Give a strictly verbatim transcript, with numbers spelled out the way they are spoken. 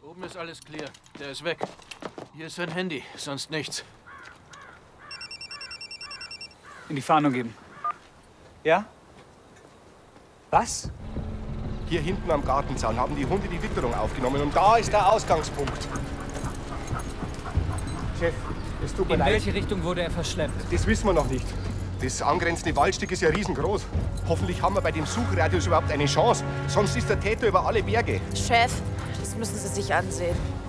Oben ist alles clear. Der ist weg. Hier ist sein Handy, sonst nichts. In die Fahndung geben. Ja? Was? Hier hinten am Gartenzaun haben die Hunde die Witterung aufgenommen und da ist der Ausgangspunkt. Chef, es tut mir In leid. welche Richtung wurde er verschleppt? Das wissen wir noch nicht. Das angrenzende Waldstück ist ja riesengroß. Hoffentlich haben wir bei dem Suchradius überhaupt eine Chance. Sonst ist der Täter über alle Berge. Chef, das müssen Sie sich ansehen.